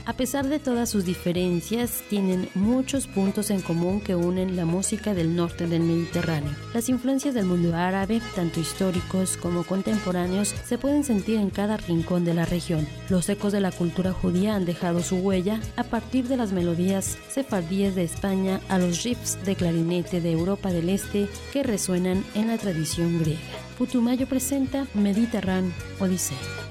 A pesar de todas sus diferencias, tienen muchos puntos en común que unen la música del norte del Mediterráneo. Las influencias del mundo árabe, tanto históricos como contemporáneos, se pueden sentir en cada rincón de la región. Los ecos de la cultura judía han dejado su huella a partir de las melodías sefardíes de España a los riffs de clarinete de Europa del Este que resuenan en la tradición griega. Putumayo presenta Mediterráneo Odyssey.